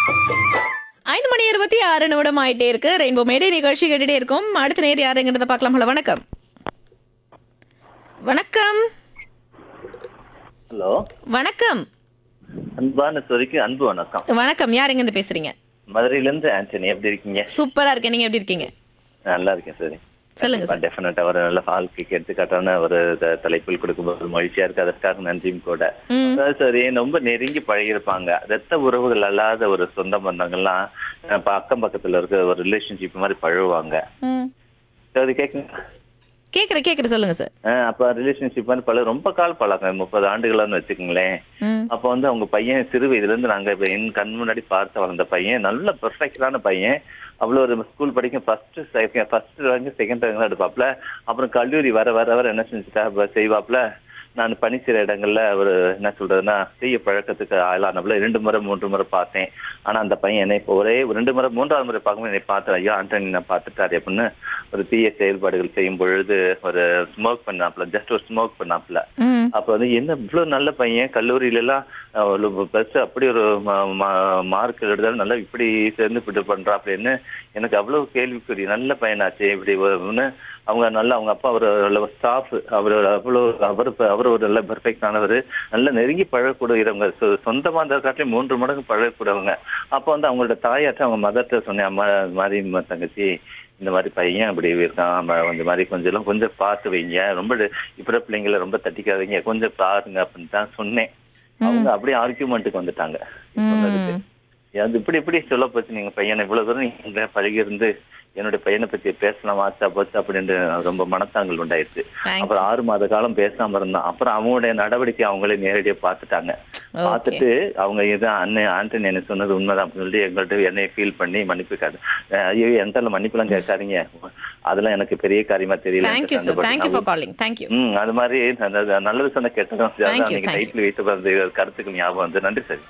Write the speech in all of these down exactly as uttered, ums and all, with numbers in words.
ஐந்து மணி இருபத்தி ஆறு நிமிடம் ஆயிட்டே இருக்கு. ரெயின்போ மேடை நிகழ்ச்சி கேட்டுட்டே இருக்கும். அடுத்த நேர் யாருங்கிறத பார்க்கலாம். ஹலோ வணக்கம். வணக்கம் ஹலோ வணக்கம் அன்பான சொரிக்கு அன்பு வணக்கம். வணக்கம். யாருங்க இருந்து பேசுறீங்க? மதுரையில இருந்து ஆண்டனி. எப்படி இருக்கீங்க? சூப்பரா இருக்கேன். நீங்க எப்படி இருக்கீங்க? நல்லா இருக்கேன் சரி. சொல்லுங்க சார். டெஃபினட்டா ஒரு நல்ல வாழ்க்கைக்கு எடுத்துக்காட்டான ஒரு த- தலைப்பில் கொடுக்கும்போது மகிழ்ச்சியா இருக்கு. அதற்காக நன்றியும் கூட. ம். அதாவது சரி, ரொம்ப நெருங்கி பழகிருப்பாங்க. ரத்த உறவுகள் அல்லாத ஒரு சொந்த பந்தங்கள்லாம் அஹ், இப்ப அக்கம் பக்கத்துல இருக்க ஒரு ரிலேஷன்ஷிப் மாதிரி பழகுவாங்க. ம். அது கேட்குங்க. கேக்குற கேக்குற சொல்லுங்க சார். அஹ், அப்ப ரிலேஷன்ஷிப் வந்து பல ரொம்ப கால் பழக்கம், முப்பது ஆண்டுகளான்னு வச்சுக்கோங்களேன். ம். அப்போ வந்து அவங்க பையன் சிறு வயதுல இருந்து நாங்க இப்ப என் கண் முன்னாடி பார்த்து வளர்ந்த பையன், நல்ல பெர்ஃபெக்டான பையன். அவ்வளோ ஒரு ஸ்கூல் படிக்கும் first second first rank second rank தான் எடுப்பாப்ல. அப்புறம் கல்லூரி வர வர வர என்ன செஞ்சுட்டா அப்ப செய்வாப்ல. நான் பணி செய்கிற இடங்கள்ல ஒரு என்ன சொல்றதுன்னா தீய பழக்கத்துக்கு ஆளானப்பல ரெண்டு முறை மூன்று முறை பார்த்தேன். ஆனா அந்த பையன் என்னை இப்போ ஒரே ஒரு ரெண்டு முறை மூன்றாவது முறை பார்க்கும்போது என்னை பார்த்து ஐயோ ஆண்டனி நான் பார்த்துட்டாரு அப்படின்னு ஒரு தீய செயல்பாடுகள் செய்யும் பொழுது ஒரு ஸ்மோக் பண்ணாப்ல, ஜஸ்ட் ஒரு ஸ்மோக் பண்ணாப்ல. ம். அப்ப வந்து என்ன இவ்வளவு நல்ல பையன், கல்லூரியில எல்லாம் பிளஸ் அப்படி ஒரு மார்க் எடுத்தாலும் நல்லா இப்படி சேர்ந்து இப்படி பண்றா அப்படின்னு எனக்கு அவ்வளவு கேள்விக்குரிய. நல்ல பையனாச்சு இப்படி ஒண்ணு. அவங்க நல்லா அவங்க அப்பா ஒரு ஸ்டாஃப், அவர் அவ்வளவு அவர் அவர் ஒரு நல்ல பெர்ஃபெக்ட் ஆனவர், நல்ல நெருங்கி பழகக்கூடியவங்க, சொ- சொந்தமா அந்த காட்டிலும் மூன்று மடங்கு பழகக்கூடியவங்க. அப்ப வந்து அவங்களோட தாயாட்ட அவங்க மதர்ட்ட சொன்னேன், அம்மா இது மாதிரி ம- தங்கச்சி இந்த மாதிரி பையன் அப்படி இருக்கான், ம- இந்த மாதிரி கொஞ்சம் எல்லாம் கொஞ்சம் பார்த்து வைங்க, ரொம்ப டி- இப்ப பிள்ளைங்களை ரொம்ப தட்டிக்காதீங்க, கொஞ்சம் பாருங்க அப்படின்னு தான் சொன்னேன். அவங்க அப்படியே ஆர்கியூமெண்ட்டுக்கு வந்துட்டாங்க. சொன்னதுக்கு ம். அது இப்படி இப்படி சொல்ல போச்சு, நீங்க பையனை இவ்வளவு தூரம் நீங்க பழகி இருந்து என்னுடைய பையனை பத்தி பேசலாம் ஆச்சா போச்சு அப்படின்னு ரொம்ப மனத்தாங்கல் உண்டாயிருச்சு. Thank அப்புறம் ஆறு மாத காலம் பேசாம இருந்தான். அப்புறம் அவங்களுடைய நடவடிக்கை அவங்களே நேரடியா பார்த்துட்டாங்க. Okay. பார்த்துட்டு அவங்க இதான் அண்ணன் ஆண்டனி என்ன சொன்னது உண்மைதான் அப்படின்னு சொல்லி எங்கள்கிட்ட என்னைய ஃபீல் பண்ணி மன்னிப்பு காது. ஐயோ என்கிட்ட மன்னிப்புலாம் கேட்காதீங்க, அதெல்லாம் எனக்கு பெரிய காரியமா தெரியல. Thank you sir. Thank you for calling. Thank you. ம் அது மாதிரி நல்ல- நல்லது சொன்ன கெட்டதும் Thank you, அன்னைக்கு thank you. டைட்டில் வைத்து வந்து கருத்துக்கள் ஞாபகம் வந்து. நன்றி சார்.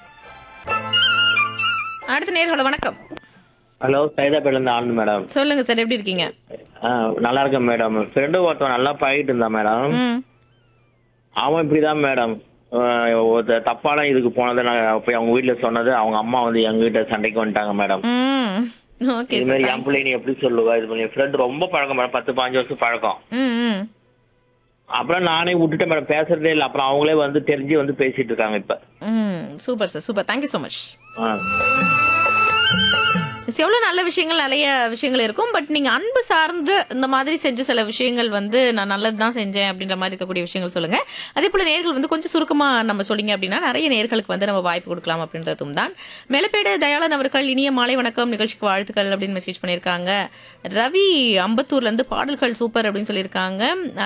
அடுத்த நேர்கள வணக்கம். ஹலோ, சைதாப்பேட்ல இருந்து ஆனந்த் மேடம். சொல்லுங்க சார். எப்படி இருக்கீங்க? ஆ, நல்லா இருக்கேன் மேடம். ஃப்ரெண்டு ஒருத்தன் நல்லா பழகிட்டு இருந்தான் மேடம். ம். அவன் இப்படிதான் மேடம், ஆ, ஒரு தப்பான இதுக்கு போனதை நான் போய் அவங்க வீட்டில் சொன்னது, அவங்க அம்மா வந்து எங்ககிட்ட சண்டைக்கு வந்துட்டாங்க மேடம். ம். ஓகே இது சார். மாதிரி Thank என் you. பிள்ளை நீ எப்படி சொல்லுவா இது பண்ணி. ஃப்ரெண்டு ரொம்ப பழக்கம் மேடம், பத்து பாஞ்சு வருஷம் பழக்கம். ம். ம். அப்புறம் நானே விட்டுட்டேன் மேடம், பேசுறதே இல்லை. அப்புறம் அவங்களே வந்து தெரிஞ்சு வந்து பேசிட்டு இருக்காங்க இப்ப. ம். Super sir. Super. Thank you so much. ஆ. எவ்வளவு நல்ல விஷயங்கள் நிறைய விஷயங்கள் இருக்கும். பட் நீங்க அன்பு சார்ந்து இந்த மாதிரி செஞ்ச சில விஷயங்கள் வந்து நான் நல்லது தான் செஞ்சேன் அப்படின்ற மாதிரி இருக்கக்கூடிய விஷயங்கள் சொல்லுங்க. அதே போல நேர்கள் வந்து கொஞ்சம் சுருக்கமா நம்ம சொல்லிங்க அப்படின்னா நிறைய நேர்களுக்கு வந்து நம்ம வாய்ப்பு கொடுக்கலாம் அப்படின்றதும் தான். மேலப்பேடு தயாளன் அவர்கள் இனிய மாலை வணக்கம், நிகழ்ச்சிக்கு வாழ்த்துக்கள் அப்படின்னு மெசேஜ் பண்ணியிருக்காங்க. ரவி அம்பத்தூர்ல இருந்து பாடல்கள் சூப்பர் அப்படின்னு சொல்லியிருக்காங்க.